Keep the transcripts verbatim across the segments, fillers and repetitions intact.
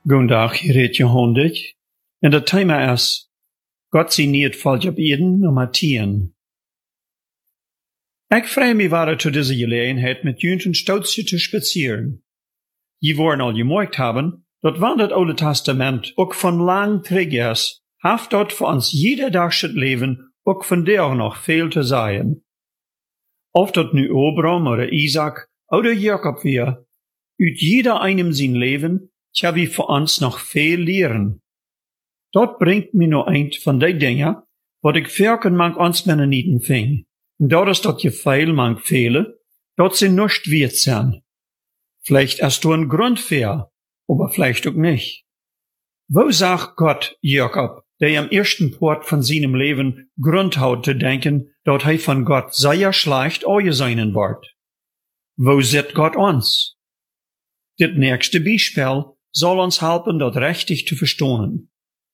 Goedendag, hier heet Johan Dik. En het thema is God signeert falsch op Eden nummer tien. Ik vrij me waren tot deze gelegenheid met jullie een stoutje te spazieren. Je worden al gemerkt hebben, dat wanneer het Oude Testament ook van lang terug is, heeft dat voor ons jeder dag het leven ook vandaag nog veel te zeggen. Of dat nu Abraham oder Isaac oder Jacob weer, uit jeder einem zijn leven, tja wie voor ons nog veel leren. Dat brengt me nog eind van die dingen, wat ik verken mag ons Mennonieten ving. En dat is dat je veel mag velen, dat ze nicht wert zijn. Vielleicht hast du een Grund für, aber vielleicht auch nicht. Wo sagt Gott Jacob, der am ersten Port von seinem Leben Grund hat zu denken, dat hij von Gott sehr schlecht angesehen wird? Wo sieht Gott uns? Dit nächste Beispiel soll uns helfen, dat richtig zu verstehen.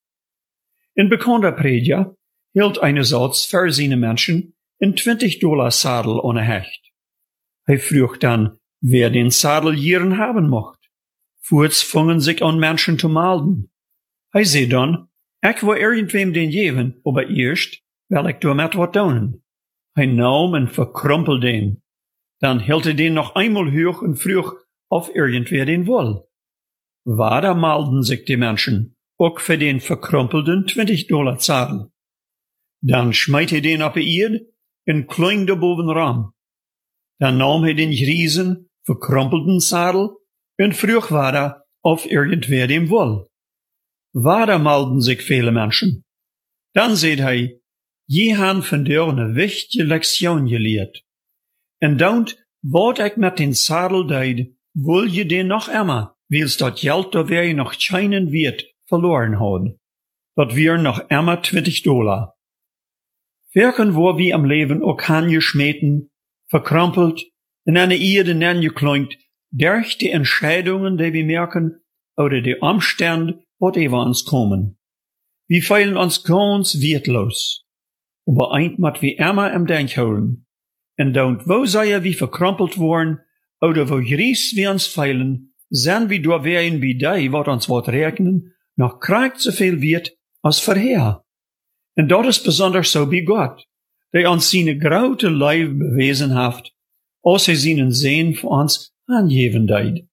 In bekannter Prediger hielt eine Satz für seine Menschen in zwanzig Dollar Sadel ohne Hecht. Hij vroeg dann, wer den Sadel jeren haben mocht. Voorts fingen sich an Menschen zu melden. Hij zei dann, ik wil irgendwem den geven, aber eerst wil ik damit wat doen. Hij nam en verkrumpelde den. Dan hield hij den noch einmal hoch en vroeg of irgendwer den wil. Weiter melden sich die Menschen, auch für den verkrumpelten zwanzig Dollar Zadel. Dann schmeißt hij den op de Erde en kleingde boven ram. Dan nam hij den riesen, verkrumpelten Zadel en vroeg weiter, of irgendwer dem wil. Weiter melden sich viele Menschen. Dann seht hij, je han van der eine wichtige Lektion geleerd. En dan, wat ik met den Zadel deed, wil je den noch immer, wils dat Geld da wär je noch keinen Wert verloren had. Dat wir noch immer zwanzig Dollar. Werken wo wie am Leben auch angeschmeten, verkrampelt, in eine Erde angeklingt, durch die Entscheidungen, die wir merken, oder die Umstände, wat über uns kommen. Wir feilen uns ganz wertlos. Aber eint mat wie immer im Denk houden. En dan wo sei wie verkrampelt worden, oder wo gries wir uns feilen, zijn wir door wein bij die wat ons wat rekenen, noch krijgt zoveel wert als vorher. En dat is besonders so bij Gott, der ons seine grote Liebe bewezen heeft, als hij seinen Sehen voor ons aangeven deed.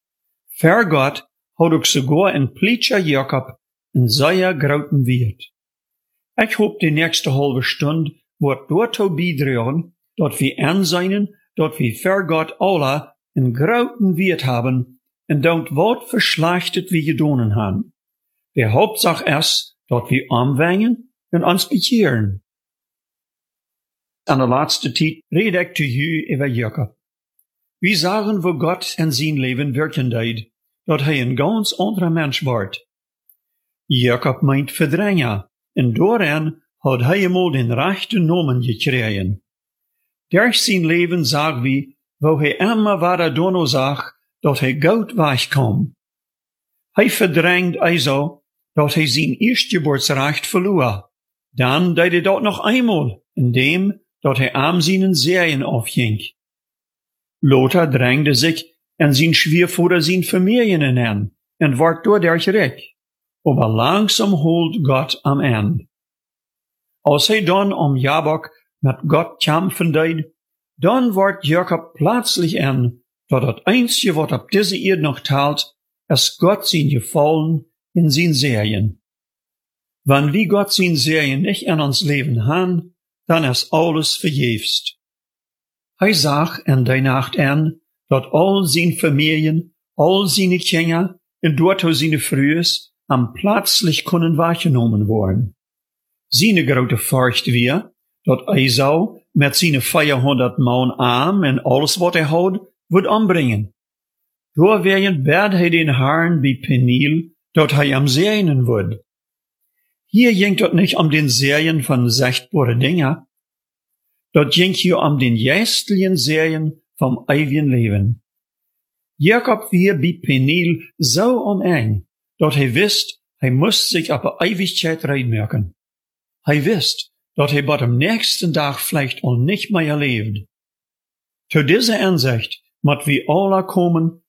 Ver Gott had ook sogar een Pleitscher Jacob een zeer groten Wert. Ik hoop die nächste halbe Stunde wordt daartoe bijdragen, dat we aanzien, dat we ver Gott alle een groten Wert hebben, en dat wat verslechtet wie gedonen haben. De Hauptsache is, dat we omwengen en ons bekeren. Aan de laatste tijd red ik te u over Jacob. We zagen wo Gott in zijn leven werken deed, dat hij een ganz anderer mens wordt. Jacob meint verdringen, en daarin had hij eenmaal den rechten namen gekregen. Durch zijn leven zag we, wo hij immer weiter dono zag, dat hij goed wegkwam. Hij verdrängt also, dat hij zijn eerstgeboortsrecht verloor. Dan deed hij dat nog eenmaal, indem dat hij aan zijn Serien afging. Lothar drängte sich en zijn schwiegervader zijn familien aan, en werd doordat rijk. Aber langsam holt Gott am Ende. Als hij dan om Jabok met God kämpfen deed, dan wordt Jacob plötzlich an, dat het einzige wat op deze Erde nog telt, is Gott zijn gefallen in zijn Serien. Wann wir Gott zijn Serien nicht in ons leven haben, dan is alles vergeefst. Hij zag in die Nacht an, dat al zijn familien, al zijn Kinder en dort zijn Frühes am plötzlich kunnen wahrgenommen worden. Seine grote Furcht weer, dat Esau met zijn vierhonderd man arm en alles wat hij had, wordt ombrengen. Door werden bad hij den Herrn bij Peniel, dat hij am Serien wordt. Hier ging het niet om den Serien van zichtbare dingen, dat ging hier om den geestlichen Serien vom ewigen Leben. Jacob weer bij Peniel zo oneng, dat hij wist, hij moest zich op de Ewigkeit reinmerken. Hij wist, dat hij bij dem nächsten Tag vielleicht al nicht mehr lebt. Zu dieser Ansicht moet we alle kommen,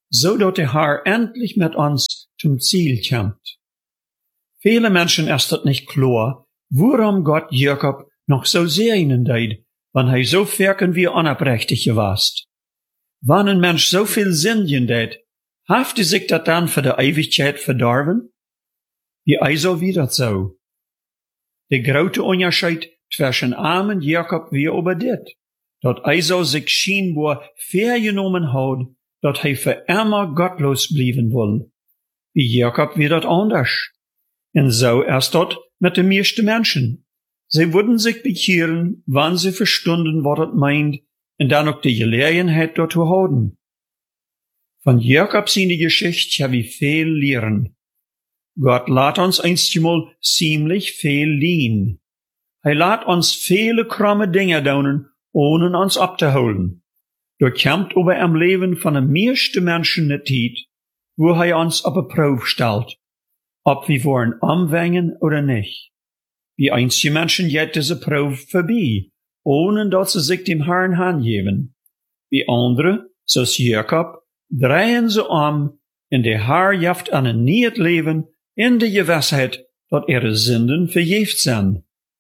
so dat der Herr endlich mit uns zum Ziel kommt. Viele Menschen ist das nicht klar, warum Gott Jakob noch so segnen deed, wann er so verken wie unabrechtig warst. Wann ein Mensch so viel Sünden deed, hafte sich dat dann für die Ewigkeit verdorben? Wie also wieder so. Der große Unterschied zwischen armen Jakob wie über dit, dat also sich scheinbar vergenommen hat, dat er für immer gottlos blieben will. Wie Jakob wie dat anders. Und so erst dort mit den meisten Menschen. Sie würden sich bekehren, wann sie verstunden, was das meint, und dann auch die Gelegenheit dort zu haben. Von Jakob seine Geschichte habe ich viel lernen. Gott lässt uns einstmal ziemlich viel liehen. Er lässt uns viele krumme Dinge daunen, ohne uns abzuholen. Da kommt über im Leben von den meisten Menschen eine Zeit, wo er uns auf eine Probe stellt, ob wir wollen umwängen oder nicht. Wie einige Menschen geht diese Probe vorbei, ohne dass sie sich dem Herrn hingeben. Wie andere, so Jakob, drehen sie um, und der Herr jaft an ein neues Leben in der Gewissheit, dass ihre Sünden verjäft sind.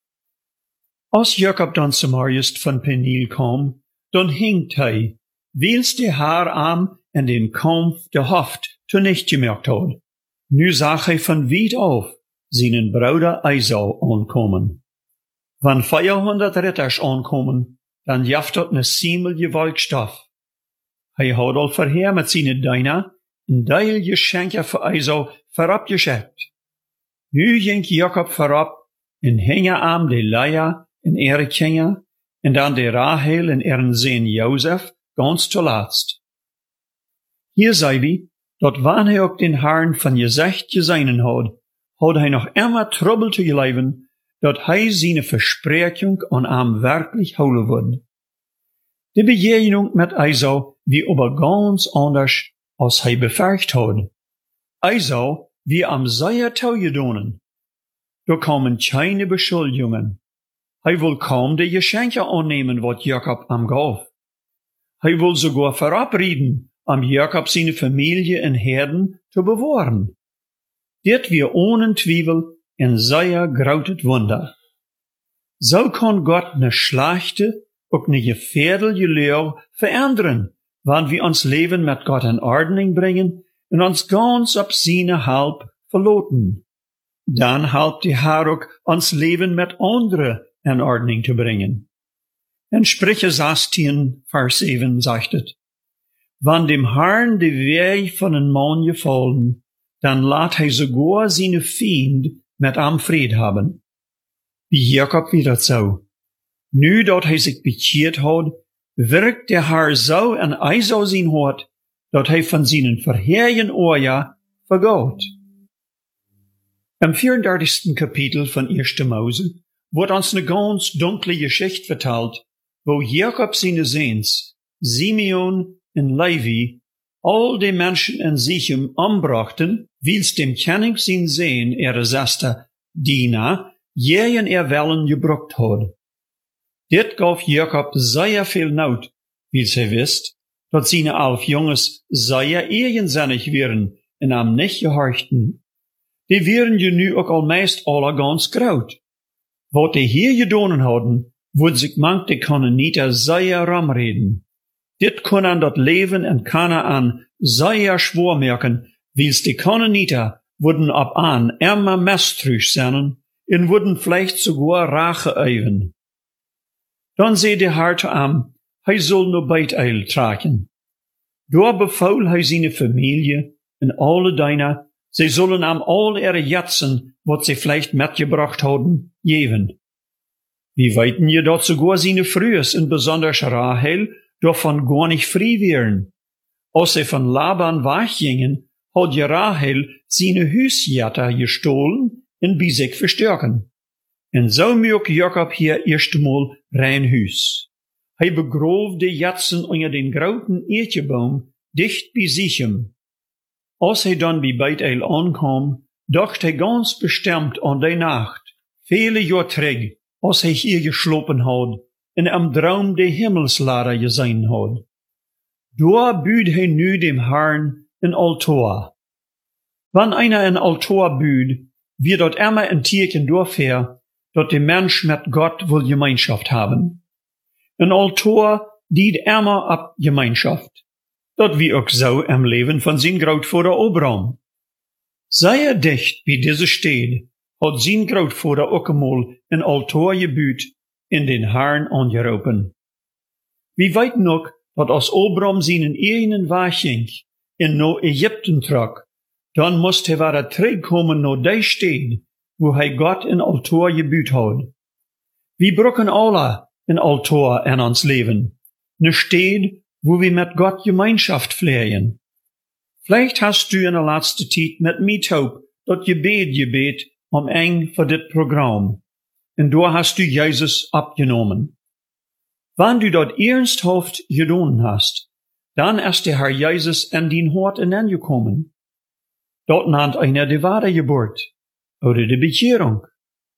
Als Jakob dann zum Marius von Peniel kam, dann hinkt er, weil's der Herr am in den Kampf der Hoft zunicht gemerkt hat. Nu sah er von weit auf seinen Bruder Esau ankommen. Wenn vierhundert Ritters ankommen, dann jaft dort ne ziemliche Wolkstoff. Er hat al vorher mit seinen Diener ein Teil Geschenke für Esau vorabgeschickt. Nu ging Jakob vorab und hing am de Leia in ihre Kinder und dann de Rahel in ihren Sohn Josef ganz zuletzt. Hier sei wie, dort wann er auch den Herrn von Gesicht gesehen hat, hat er noch immer Trouble zu geleben, dort er seine Versprechung an ihm wirklich holen wird. Die Begegnung mit Esau wie aber ganz anders, als er befürchtet hat. Esau wie am sehr teugedonen. Da kommen keine Beschuldigungen. Er will kaum die Geschenke annehmen, was Jakob am gab. Er will sogar verabreden, am Jakob seine Familie in Herden zu bewahren. Dit wir ohne Zweifel ein sehr grautet Wunder. So kann Gott ne schlechte und ne gefährliche Lehre verändern, wann wir uns Leben mit Gott in Ordnung bringen und uns ganz ab seine Halb verloten. Dann helpt die Herr auch, uns Leben mit anderen in Ordnung zu bringen. In Sprüche sechzehn, Vers sieben sagt es, wann dem Herrn die Weg von einem Mann gefallen, dann lässt er sogar seine Feind mit am Fried haben. Wie Jakob wieder so. Nu, dat er sich bekehrt hat, wirkt der Herr so in Esau sein Hort, dat er von seinen vorherigen Ohrja vergaut. Im vierunddreißigsten Kapitel von erster Mose wird uns eine ganz dunkle Geschichte vertellt, wo Jakob seine Sehns, Simeon und Levi, all die Menschen in Sichem umbrachten, wie's dem König sein Sehen ihre Schwester Dina jähen ihr Wellen gebrucht hat. Dit gab Jakob sehr viel Not, wie's er wisst, dass seine elf Junges sehr eigensinnig wären und am nicht gehorchten. Die wären ja nu auch allmeist alle ganz graut. Wat die hier gedonen hadden, wird sich manch die Kananiter sehr ramreden. Dit können dat Leben in Kanaan sehr schwer merken, wie's die Kananiter würden ab an immer misstrauisch sein und würden vielleicht sogar Rache eiven. Dann seh der Herr zu ihm, er soll nur Beiteil tragen. Da befahl er seine Familie und alle deiner, sie sollen am all ihre Jatzen, was sie vielleicht mitgebracht haben, geben. Wie weiten jedoch sogar seine Frühes und besonders Rahel davon gar nicht frei wären. Als sie von Laban weggingen, hat die Rahel seine Hüsjatter gestohlen und bei sich verstärken. Und so mög Jakob hier erstmal rein Hüs. Er begrov die Jatzen unter den grauten Eetjebaum dicht bei Sichem. Als er dann bei Beiteil ankam, dachte er ganz bestimmt an die Nacht, viele Jahre zurück, als er hier geschlopen hat und am Traum der Himmelslader gesehen hat. da büht he nu dem Herrn ein Altor. Wann einer ein Altor büht, wird dort immer ein Tierchen durchher, dort der Mensch mit Gott will Gemeinschaft haben. Ein Altor dient immer ab Gemeinschaft. Dort wie auch so im Leben von sein Grootvater Abraham. Sei er dicht wie diese steht, hat sein Grootvater auch einmal ein Altor gebüht in den Herrn angerufen. Wie weit noch, dat als Abraham seinen eigenen Weg ging, in no Ägypten trok, dann musste er wieder terugkommen no die Stadt, wo hij Gott ein Altor gebüht hat. Wir brauchen alle ein Altor in ons Leben, ne Stadt, wo wir mit Gott Gemeinschaft pflegen. Vielleicht hast du in der letzten Zeit mit mir taub dat Gebet gebet um eng für dit Programm. Und da hast du Jesus abgenommen. Wenn du dort ernsthaft gedoen hast, dann ist der Herr Jesus in dein Hort hineingekommen. Dort nannt einer die Wiedergeburt oder die Bekehrung.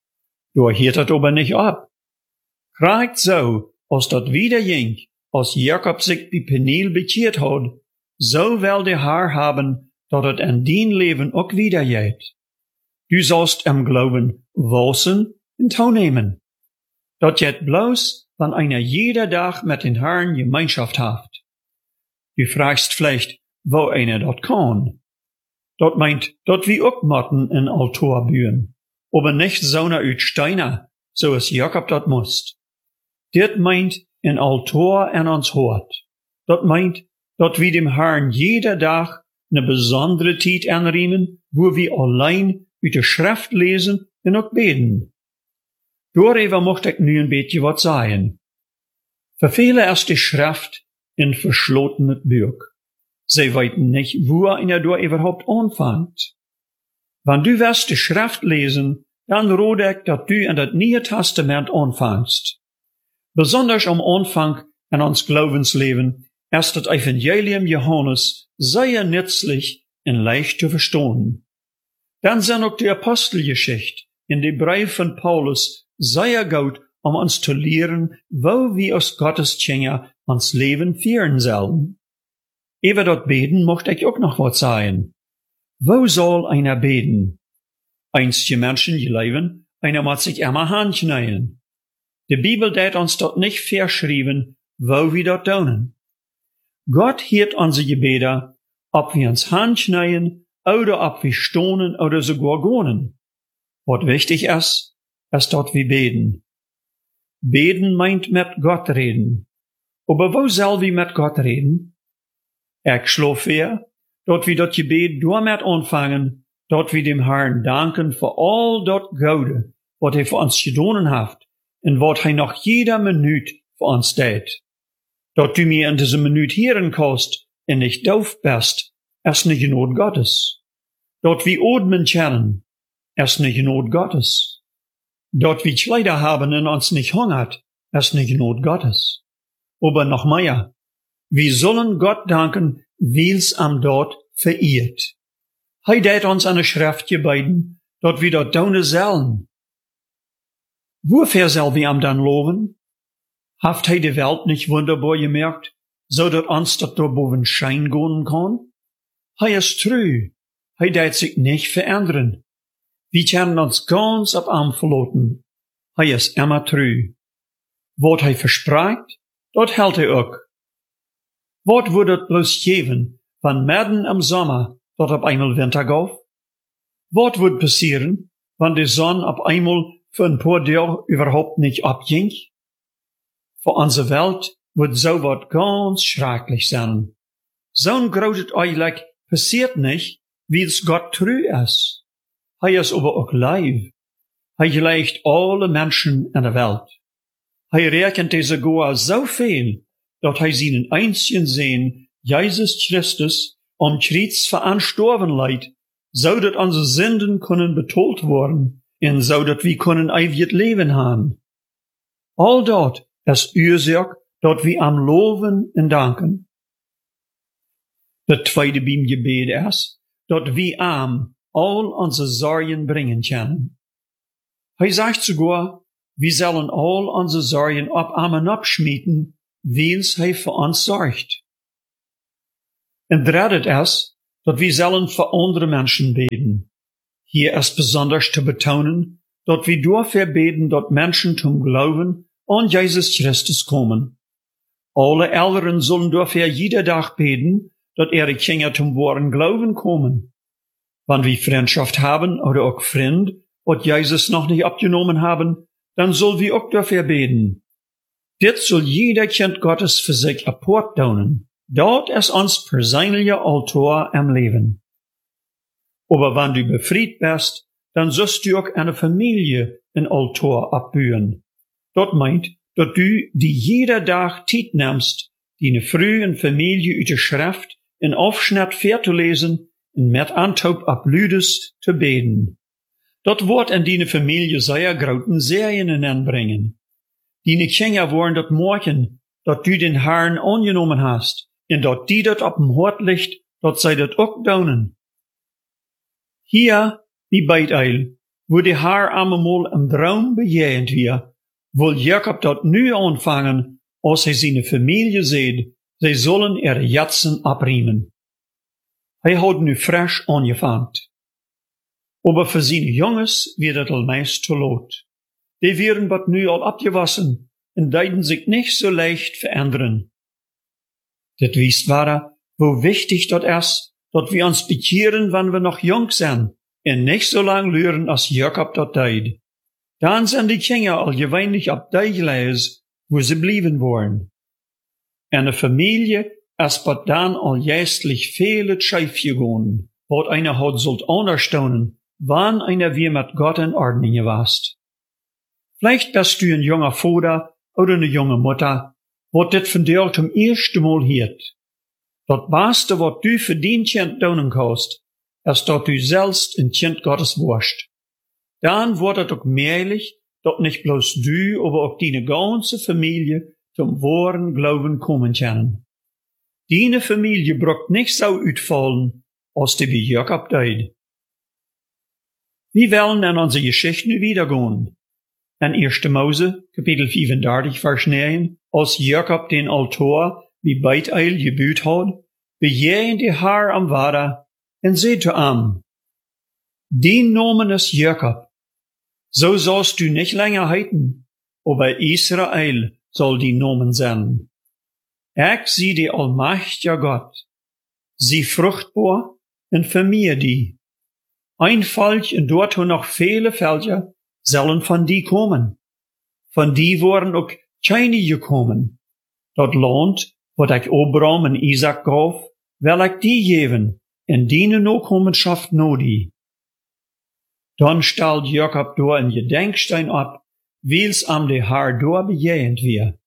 Du hielt das aber nicht ab. Kriegt so, als dat wieder ging, als Jakob sich bei Peniel bekehrt hat, so will der Herr haben, dat het in dein Leben auch wieder geht. Du sollst im Glauben wachsen und teilnehmen. Dat geht bloß, wenn einer jeder Tag mit den Herrn Gemeinschaft hat. Du fragst vielleicht, wo einer dat kann. Dat meint, dat wir auch motten in Altor bühen, aber nicht so na uit Steiner, so es Jakob dat musst. Dit meint in Altor in ons Hort. Dat meint, dat wir dem Herrn jeder Tag ne besondere Zeit anriemen, wo wir allein uit de Schrift lesen und auch beten. Darüber mocht ich nu ein beetje wat sagen. Für viele ist die Schrift ein verschlossenes Buch. Sie weiten nicht, wo einer da überhaupt anfängt. Wenn du wirst die Schrift lesen, dann rode ich, dass du in das Neue Testament anfängst. Besonders am Anfang in uns Glaubensleben ist das Evangelium Johannes sehr nützlich und leicht zu verstehen. Dann sind auch die Apostelgeschichte in die Briefe von Paulus sehr gut, um uns zu lehren, wo wir aus Gottes Kinder uns Leben führen sollen. Über dort beten möchte ich auch noch was sagen. Wo soll einer beten? Einige Menschen leben, einer muss sich immer handknien. Die Bibel hat uns dort nicht verschrieben, wo wir dort tun. Gott hört unsere Gebete, ob wir uns handknien, oder ob wir stonen oder sogar gehen. Was wichtig ist, ist dort wir beten. Beten meint mit Gott reden. Aber wo soll wir mit Gott reden? Ich schlaf vor, dort wir dort Gebet damit anfangen, dort wir dem Herrn danken für all dort Gute, was er für uns getan hat, und was er noch jeder Minute für uns tät. Dort du mir in dieser Minute hören kannst, und nicht doof bist, ist nicht in Not Gottes. Dort wir atmen können, ist nicht in Not Gottes. Dort wir Kleider haben und uns nicht hungert, ist nicht in Not Gottes. Aber noch mehr, wir sollen Gott danken, weil's am dort verehrt. Hij deed uns an der Schrift gebeten, dort wir dort tun sollen. Wofür soll wir am dann loben? Haft hij die Welt nicht wunderbar gemerkt, so dat uns dort droboven Schein gehen kann? Hij ist treu. Hij deed sich nicht verändern. Wir können uns ganz ab am verloten. Hij ist immer treu. Wat hij verspricht, dort hält hij auch. Wat würde het bloß geben, wenn mitten im Sommer dort auf einmal Winter gauf? Wat wird passieren, wenn die Sonne auf einmal für ein paar Tage überhaupt nicht abging? Für unsere Welt wird so wat ganz schrecklich sein. So ein großes Eilig passiert nicht, wie es Gott treu ist. Hij ist aber auch live. Hij gleicht alle Menschen in der Welt. Hij rechnet diese sogar so viel, dat hij seinen einzigen Sohn, Jesus Christus, am Kreuz veranstorben leid, so dat unsere Sünden können betont worden, und so dat wir können ewiges Leben haben. All dort ist Ursache, dat wir am Loben und Danken. Das zweite beim Gebet ist, dat wir am all unsere Sorgen bringen können. Hij sagt sogar, wir sollen all unsere Sorgen auf Armen abschmieden, weil's hij für uns sorgt. En drittet es, dat wir sollen für andere Menschen beten. Hier ist besonders zu betonen, dat wir dafür beten, dat Menschen zum Glauben an Jesus Christus kommen. Alle Eltern sollen dafür jeder Tag beten, dat ihre Kinder zum wahren Glauben kommen. Wenn wir Freundschaft haben oder auch Freund, wat Jesus noch nicht abgenommen haben, dann soll wir auch dafür beten. Dit soll jeder Kind Gottes für sich apart tun. Dort ist uns persönlicher Altar am Leben. Aber wenn du befreit bist, dann sollst du auch eine Familie in Altar abbühen. Das meint, dass du die jeder Tag Zeit nimmst, deine frühen Familie uit de Schrift in Aufschnitt vorzulesen und mit Antop ab Lüdes zu beten. Dat wordt in deine Familie sehr großen Serien anbringen. Deine Kinder wollen dat morgen, dat du den Herrn angenommen hast, en dat die dat op dem Hort liegt, dat zij dat ook doen. Hier, wie Beiteil, wo die Herr einmal im Traum bejegend wir, will Jakob dat nu anfangen, als hij seine Familie sieht, zij sollen ihre Jatzen abriemen. Hij hat nu frisch angefangen. Aber für seine Jungs wird het al meist zu laat. Die werden wat nu al abgewassen und deiden sich nicht so leicht verändern. Das wisst wahre, wo wichtig dat ist, dat wir uns bekehren, wenn wir noch jung sind, und nicht so lang lüren, als Jakob dat deid. Dann sind die Kinder al gewöhnlich ab die Gleis, wo sie blieben wollen. Eine Familie ist wat dann al jästlich viele Scheif gegangen, wat einer hat sollt anerstaunen, wann einer wir mit Gott in Ordnung gewast. Vielleicht bist du ein junger Vater oder eine junge Mutter, wat dit von dir zum ersten Mal hört. Dat Beste, wat du für dein Kind tun kannst, ist, dat du selbst ein Kind Gottes wirst. Dann wird es auch möglich, dat nicht bloß du, aber auch deine ganze Familie zum wahren Glauben kommen können. Deine Familie braucht nicht so uitfallen, als die wie Jakob deed. Wir wollen in unsere Geschichte nu wiedergehen. In erster Mose, Kapitel fünfunddreißig, Vers neun, als Jakob den Altar wie Beiteil gebüht hat, bejehen die Herr am Vater und seht zu ihm, den Namen ist Jakob. So sollst du nicht länger heiten, aber Israel soll die Namen sein. Ich sieh die allmächtige Gott, sie fruchtbar und vermehr die. Ein Volk und dort noch viele Völker sollen von die kommen. Von die waren auch keine gekommen. Dat Land, wat ich Abraham und Isaac gaf, will ich die geben, in die Nachkommenschaft no die. Dann stellt Jakob da ein Gedenkstein ab, wils am de Herr da bejehend wir.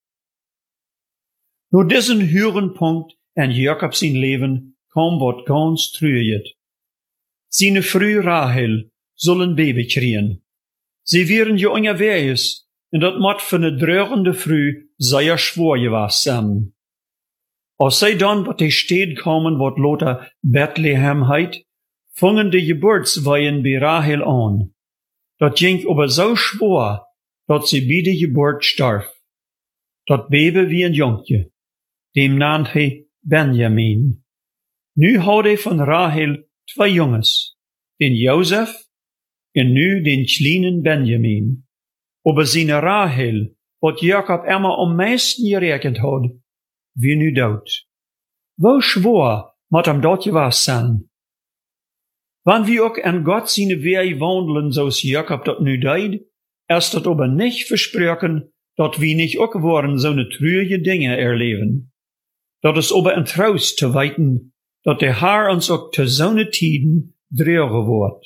Nur diesen Hörenpunkt in Jakob sein Leben kam wat ganz trüget. Seine Frau Rahel sollen Baby kriegen. Sie wären ja unterwegs, und dat mat für ne dreurende Frau sehr schwer gewesen sein. Als sie dann wat die Stadt kamen, wat Lothar Bethlehem heit, fungen die Geburtsweihen bei Rahel an. Dat ging aber so schwer, dat sie bei der Geburt starb. Dat Baby wie ein Jungje, dem nannt he Benjamin. Nu had hij von Rahel zwei Junges, den Josef en nu den kleinen Benjamin. Aber seine Rahel, wat Jakob immer am meisten gerekend had, wie nu dood. Wo schwor, mat am dort gewas sein. Wann wir auch an Gott seine Wege wandeln, so's Jakob dat nu deid, erst dat aber nicht versprochen, dat wir nicht auch worden so ne trüge Dinge erleben. Dat is aber ein Trost zu weiten, dat der Herr uns auch zu so ne Tiden dreuge wordt.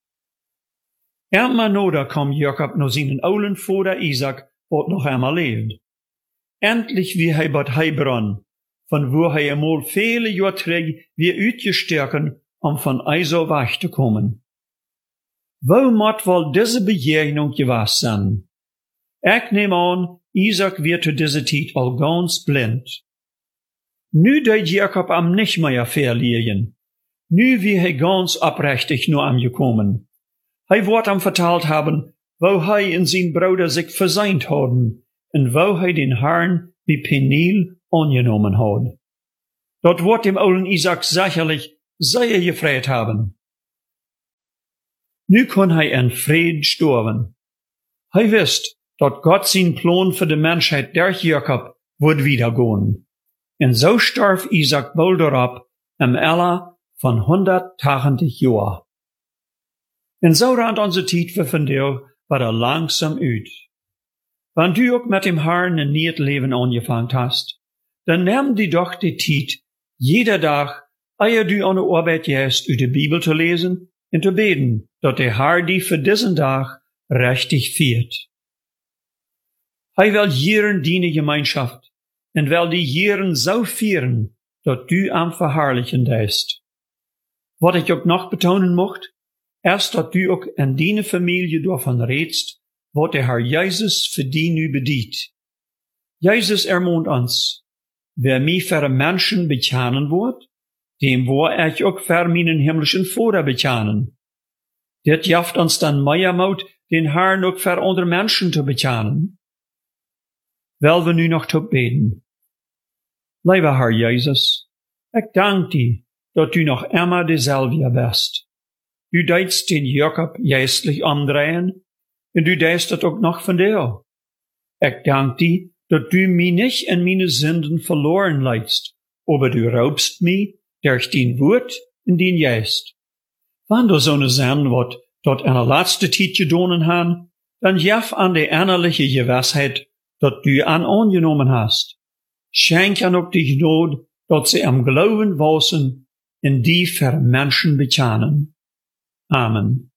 Einmal noda kam Jakob noch seinen oulen Vater Isaac, wat noch einmal lebt. Endlich wie hij bad Hebron, von wo hij einmal viele Jahre träg wie uitgestärken, um von Esau wegzukommen. Wo mat wohl diese Begegnung gewesen sein? Ich nehme an, Isaac wird zu dieser Zeit all ganz blind. Nu deed Jakob am nicht mehr verlieren. Nu wie hij ganz abrechtig nur am gekommen. Hij wordt am verteld haben, wo hij en zijn Bruder sich verseint hadden, en wo hij den Herrn wie Peniel angenommen had. dort wird dem olden Isaac sicherlich sehr gefreut haben. Nu kon hij in vrede sterven. Hij wist dat Gott zijn plan für die Menschheit durch Jakob wird wiedergehen. En so starf Isaac bald daarop im Alter von honderdtachtig Jahren. En so rannt onze tijd voor vandaag wieder langsam uit. Wenn du auch mit dem Herrn ein neues Leben angefangen hast, dann nimm dir doch die Zeit, jeder Tag, ehe du an der Arbeit gehst, die Bibel zu lesen und zu beten, dass der Herr dich für diesen Tag richtig führt. Er will jeden deine Gemeinschaft und will die jeden so führen, dass du am Verherrlichen bist. Was ich auch noch betonen möchte, erst dass du auch in deine Familie davon redst, was der Herr Jesus für die nu bedient. Jesus ermahnt uns, wer mich für Menschen bekennen wird, dem wird ich auch für meinen himmlischen Vater bekennen. Das jaft uns dann mehr Mut, den Herrn auch für andere Menschen zu bekennen. Wel wir nu noch zu beten. Lieber Herr Jesus, ich danke dir, dass du noch immer derselbe bist. Du deitst den Jakob geistlich umdrehen, und du deist das auch noch von dir. Ich danke dir, dass du mich nicht in meine Sünden verloren leidst, aber du raubst mich durch den Wort und den Geist. Wenn du so eine Sinn wird, dort in der letzten Zeit gedonen haben, dann jaff an die innerliche Gewissheit, dass du an angenommen hast. Schenk an auch die Gnade, dass sie am Glauben wachsen und die für Menschen bekennen. Amen.